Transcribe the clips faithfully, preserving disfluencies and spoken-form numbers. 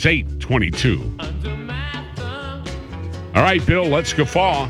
It's eight twenty-two. All right, Bill, let's guffaw.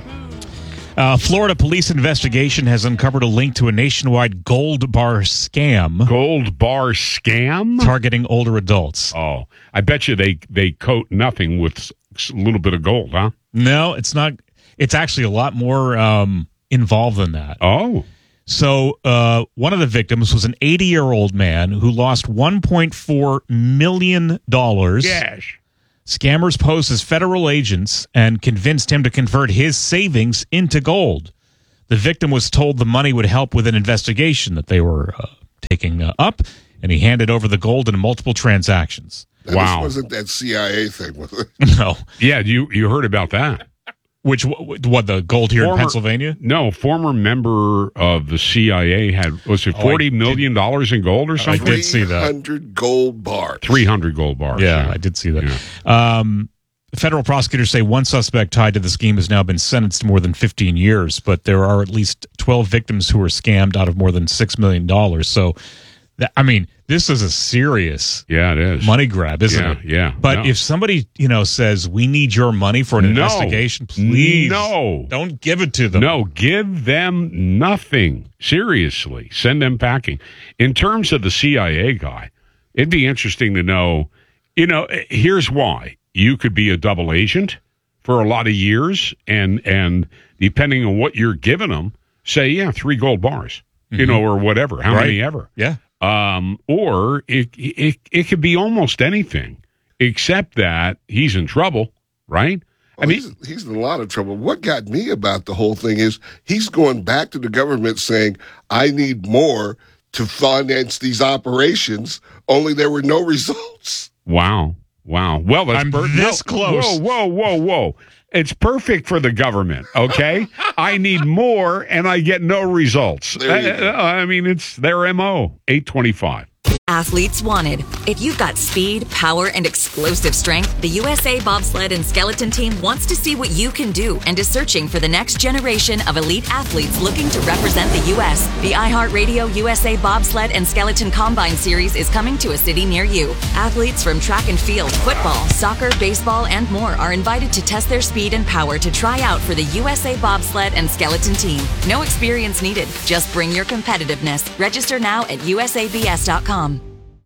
Uh, Florida police investigation has uncovered a link to a nationwide gold bar scam. Gold bar scam? Targeting older adults. Oh, I bet you they, they coat nothing with a little bit of gold, huh? No, it's not. It's actually a lot more um, involved than that. Oh. So uh, one of the victims was an eighty-year-old man who lost one point four million dollars. Gosh. Scammers posed as federal agents and convinced him to convert his savings into gold. The victim was told the money would help with an investigation that they were uh, taking uh, up, and he handed over the gold in multiple transactions. That wow. wasn't that C I A thing, was it? No. Yeah, you you heard about that. Which, what, the gold here former, in Pennsylvania? No, former member of the C I A had, was it forty oh, million dollars in gold or something? I did see that. three hundred gold bars. three hundred gold bars. Yeah, yeah. I did see that. Yeah. Um, federal prosecutors say one suspect tied to the scheme has now been sentenced to more than fifteen years, but there are at least twelve victims who were scammed out of more than six million dollars. So, that, I mean, this is a serious yeah, it is. money grab, isn't yeah, it? Yeah. But no. if somebody, you know, says, we need your money for an no. investigation, please no. don't give it to them. No, give them nothing. Seriously. Send them packing. In terms of the C I A guy, it'd be interesting to know, you know, here's why. You could be a double agent for a lot of years, and and depending on what you're giving them, say, yeah, three gold bars, mm-hmm. you know, or whatever, how right. many ever. Yeah. Um, or it, it it could be almost anything, except that he's in trouble, right? Well, I mean, he's, he's in a lot of trouble. What got me about the whole thing is he's going back to the government saying, I need more to finance these operations, only there were no results. Wow. Wow. Well, that's I'm per- this no, close. Whoa, whoa, whoa, whoa. It's perfect for the government, okay? I need more, and I get no results. There you go. I, I mean, it's their M O, eight twenty-five. Athletes wanted. If you've got speed, power, and explosive strength, the U S A Bobsled and Skeleton Team wants to see what you can do and is searching for the next generation of elite athletes looking to represent the U S The iHeartRadio U S A Bobsled and Skeleton Combine Series is coming to a city near you. Athletes from track and field, football, soccer, baseball, and more are invited to test their speed and power to try out for the U S A Bobsled and Skeleton Team. No experience needed. Just bring your competitiveness. Register now at U S A B S dot com.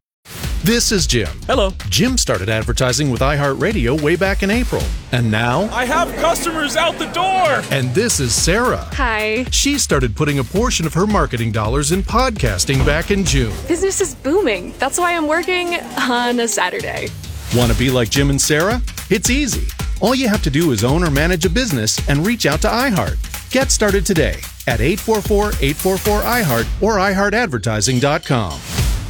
This is Jim. Hello. Jim started advertising with iHeartRadio way back in April. And now... I have customers out the door! And this is Sarah. Hi. She started putting a portion of her marketing dollars in podcasting back in June. Business is booming. That's why I'm working on a Saturday. Want to be like Jim and Sarah? It's easy. All you have to do is own or manage a business and reach out to iHeart. Get started today at eight four four, eight four four, I heart or i heart advertising dot com.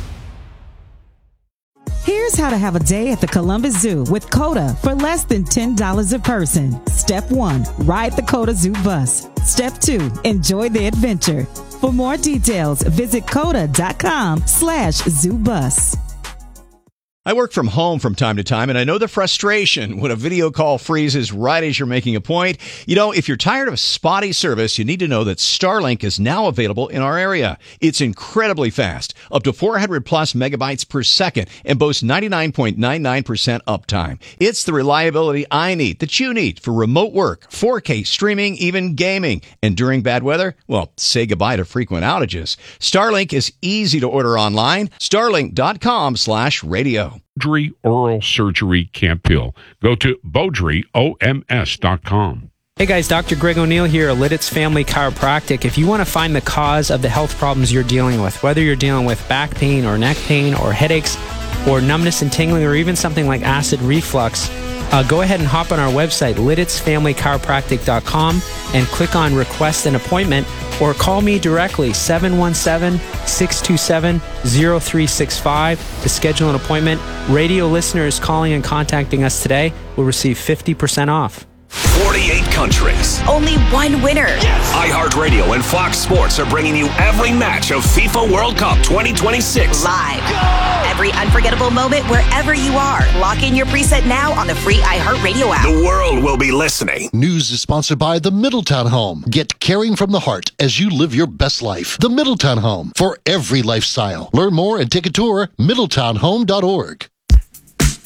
Here's how to have a day at the Columbus Zoo with COTA for less than ten dollars a person. Step one, ride the COTA Zoo bus. Step two, enjoy the adventure. For more details, visit coda.com slash zoo bus. I work from home from time to time, and I know the frustration when a video call freezes right as you're making a point. You know, if you're tired of spotty service, you need to know that Starlink is now available in our area. It's incredibly fast, up to four hundred plus megabytes per second, and boasts ninety-nine point nine nine percent uptime. It's the reliability I need, that you need, for remote work, four K streaming, even gaming. And during bad weather, well, say goodbye to frequent outages. Starlink is easy to order online. Starlink.com slash radio. Beaudry Oral Surgery Camp Hill. Go to Beaudry O M S dot com. Hey guys, Doctor Greg O'Neill here, Lidditz Family Chiropractic. If you want to find the cause of the health problems you're dealing with, whether you're dealing with back pain or neck pain or headaches or numbness and tingling or even something like acid reflux, uh, go ahead and hop on our website, Lidditz Family Chiropractic dot com, and click on Request an Appointment, or call me directly, seven one seven, six two seven, zero three six five, to schedule an appointment. Radio listeners calling and contacting us today will receive fifty percent off. forty-eight countries. Only one winner. Yes. iHeartRadio and Fox Sports are bringing you every match of FIFA World Cup twenty twenty-six. Live. Go! Every unforgettable moment wherever you are. Lock in your preset now on the free iHeartRadio app. The world will be listening. News is sponsored by the Middletown Home. Get caring from the heart as you live your best life. The Middletown Home, for every lifestyle. Learn more and take a tour, middletown home dot org.